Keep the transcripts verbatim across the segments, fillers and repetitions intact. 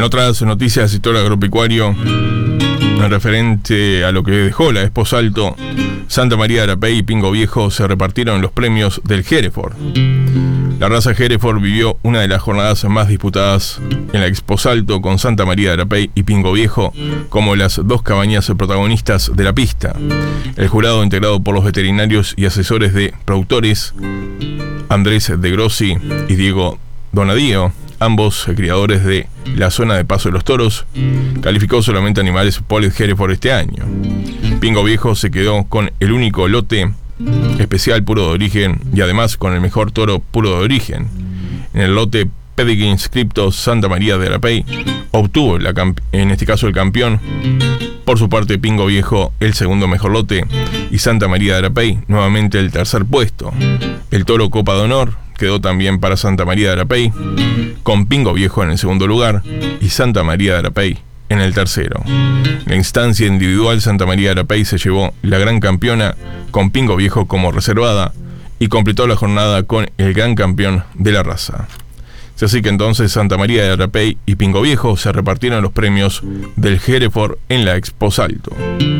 otras noticias del sector agropecuario, en referente a lo que dejó la Expo Salto, Santa María de Arapey y Pingo Viejo se repartieron los premios del Hereford. La raza Hereford vivió una de las jornadas más disputadas en la Expo Salto, con Santa María de Arapey y Pingo Viejo como las dos cabañas protagonistas de la pista. El jurado, integrado por los veterinarios y asesores de productores Andrés de Grossi y Diego Donadío, ambos criadores de la zona de Paso de los Toros, calificó solamente animales Polled Hereford este año. Pingo Viejo se quedó con el único lote especial puro de origen y además con el mejor toro puro de origen. En el lote Pedigree inscripto, Santa María de Arapey obtuvo la en este caso el campeón. Por su parte, Pingo Viejo el segundo mejor lote y Santa María de Arapey nuevamente el tercer puesto. El toro Copa de Honor quedó también para Santa María de Arapey, con Pingo Viejo en el segundo lugar y Santa María de Arapey en el tercero. En la instancia individual, Santa María de Arapey se llevó la gran campeona con Pingo Viejo como reservada y completó la jornada con el gran campeón de la raza. Así que entonces Santa María de Arapey y Pingo Viejo se repartieron los premios del Hereford en la Expo Salto.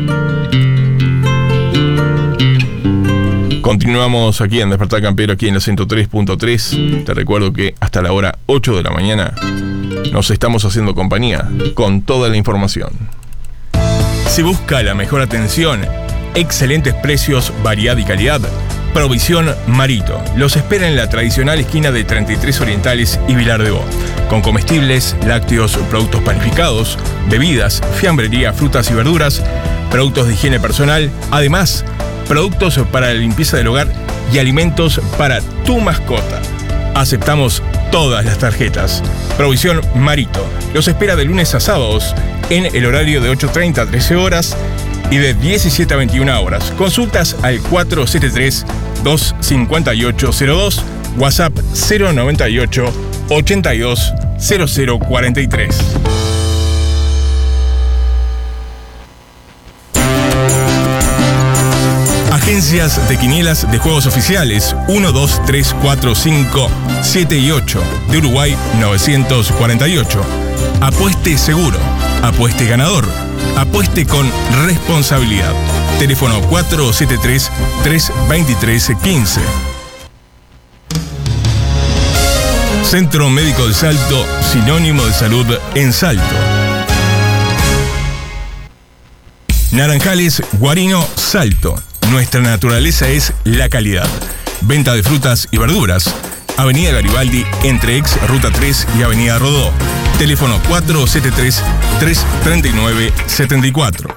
Continuamos aquí en Despertar Campero, aquí en la ciento tres punto tres. Te recuerdo que hasta la hora ocho de la mañana nos estamos haciendo compañía con toda la información. Si busca la mejor atención, excelentes precios, variedad y calidad, Provisión Marito los espera en la tradicional esquina de treinta y tres Orientales y Vilar de Bo, con comestibles, lácteos, productos panificados, bebidas, fiambrería, frutas y verduras, productos de higiene personal, además productos para la limpieza del hogar y alimentos para tu mascota. Aceptamos todas las tarjetas. Provisión Marito los espera de lunes a sábados en el horario de ocho treinta a trece horas y de diecisiete a veintiuna horas. Consultas al cuatro siete tres, dos cinco ocho cero dos, WhatsApp cero noventa y ocho, ochenta y dos, cero cero cuarenta y tres. Agencias de quinielas de juegos oficiales uno, dos, tres, cuatro, cinco, siete y ocho de Uruguay novecientos cuarenta y ocho. Apueste seguro, apueste ganador, apueste con responsabilidad. Teléfono cuatro siete tres, tres dos tres, uno cinco. Centro Médico del Salto, sinónimo de salud en Salto. Naranjales Guarino Salto. Nuestra naturaleza es la calidad. Venta de frutas y verduras. Avenida Garibaldi, entre ex Ruta tres y Avenida Rodó. Teléfono cuatro siete tres, tres tres nueve, siete cuatro.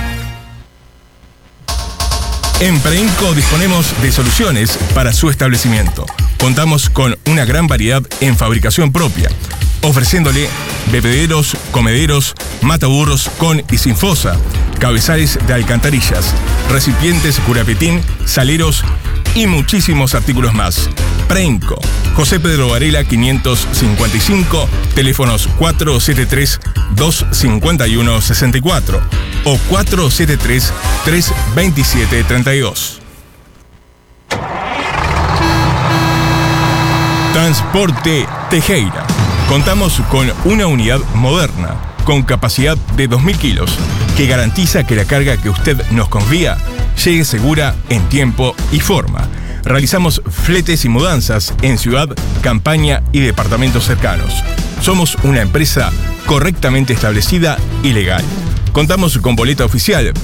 En Preinco disponemos de soluciones para su establecimiento. Contamos con una gran variedad en fabricación propia, ofreciéndole bebederos, comederos, mataburros con y sin fosa, cabezales de alcantarillas, recipientes curapetín, saleros y muchísimos artículos más. Preinco, José Pedro Varela quinientos cincuenta y cinco, teléfonos cuatro siete tres, dos cinco uno, seis cuatro o cuatro siete tres, tres dos siete, tres dos. Transporte Tejera. Contamos con una unidad moderna, con capacidad de dos mil kilos, que garantiza que la carga que usted nos confía llegue segura en tiempo y forma. Realizamos fletes y mudanzas en ciudad, campaña y departamentos cercanos. Somos una empresa correctamente establecida y legal. Contamos con boleta oficial